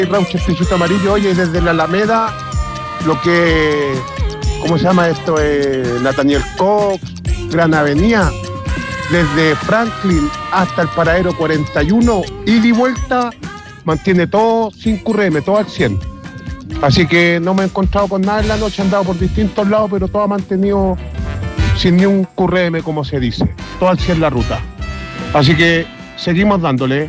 un chistecito amarillo, oye, desde la Alameda, lo que, ¿cómo se llama esto? Nathaniel Cox, Gran Avenida, desde Franklin hasta el paradero 41, ida y vuelta, mantiene todo sin QRM, todo al 100. Así que no me he encontrado con nada en la noche, he andado por distintos lados, pero todo ha mantenido sin ni un QRM, como se dice, todo al 100 la ruta. Así que seguimos dándole.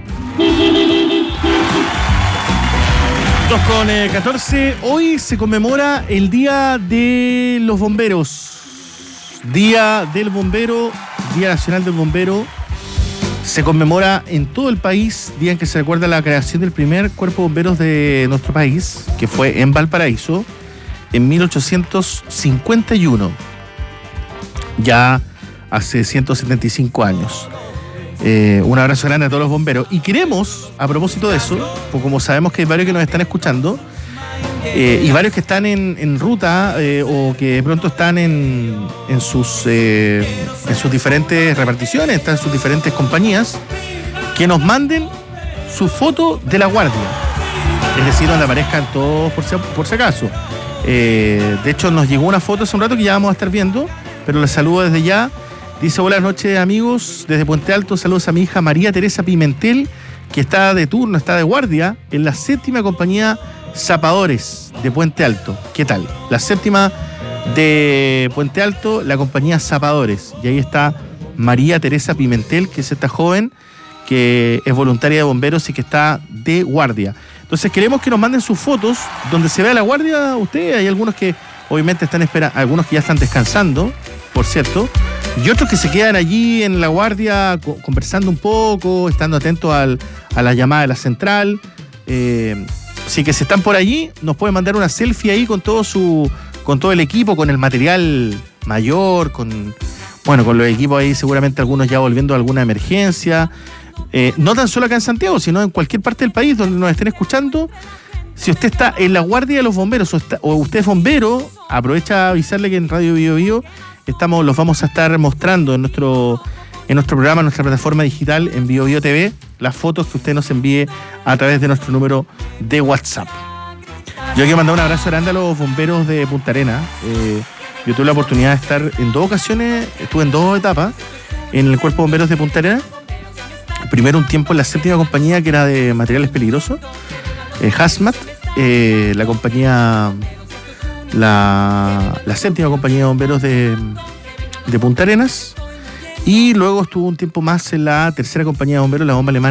2:14. Hoy se conmemora el Día de los Bomberos. Día del Bombero, Día Nacional del Bombero. Se conmemora en todo el país, día en que se recuerda la creación del primer cuerpo de bomberos de nuestro país, que fue en Valparaíso, en 1851. Ya hace 175 años. Un abrazo grande a todos los bomberos. Y queremos, a propósito de eso, pues como sabemos que hay varios que nos están escuchando, y varios que están en ruta o que de pronto están en sus diferentes reparticiones, están en sus diferentes compañías, que nos manden su foto de la guardia. Es decir, donde aparezcan todos por si acaso. De hecho, nos llegó una foto hace un rato que ya vamos a estar viendo, pero les saludo desde ya. Dice: buenas noches, amigos, desde Puente Alto, saludos a mi hija María Teresa Pimentel, que está de turno, está de guardia en la 7ª compañía Zapadores de Puente Alto. ¿Qué tal? La 7ª de Puente Alto, la compañía Zapadores. Y ahí está María Teresa Pimentel, que es esta joven que es voluntaria de bomberos y que está de guardia. Entonces queremos que nos manden sus fotos donde se vea la guardia. Ustedes, hay algunos que obviamente están esperando, algunos que ya están descansando, por cierto, y otros que se quedan allí en la guardia conversando un poco, estando atentos a la llamada de la central. Así que si están por allí, nos pueden mandar una selfie ahí con todo el equipo, con el material mayor, con los equipos ahí, seguramente algunos ya volviendo a alguna emergencia. No tan solo acá en Santiago, sino en cualquier parte del país donde nos estén escuchando. Si usted está en la guardia de los bomberos o usted es bombero, aprovecha a avisarle que en Radio Bio Bio los vamos a estar mostrando en nuestro programa, en nuestra plataforma digital, en Bio Bio TV, las fotos que usted nos envíe a través de nuestro número de WhatsApp. Yo quiero mandar un abrazo grande a los bomberos de Punta Arenas. Yo tuve la oportunidad de estar en 2 ocasiones, estuve en 2 etapas en el Cuerpo de Bomberos de Punta Arenas. Primero un tiempo en la 7ª compañía, que era de materiales peligrosos, Hazmat, la compañía, la 7ª compañía de bomberos de Punta Arenas, y luego estuvo un tiempo más en la 3ª compañía de bomberos, la bomba alemana